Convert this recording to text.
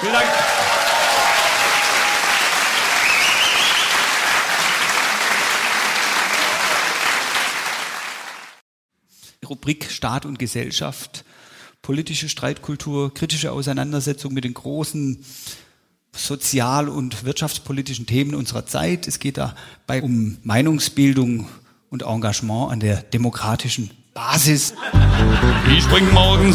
Vielen Dank. Rubrik Staat und Gesellschaft, politische Streitkultur, kritische Auseinandersetzung mit den großen sozial- und wirtschaftspolitischen Themen unserer Zeit. Es geht dabei um Meinungsbildung und Engagement an der demokratischen Basis. Ich bring morgens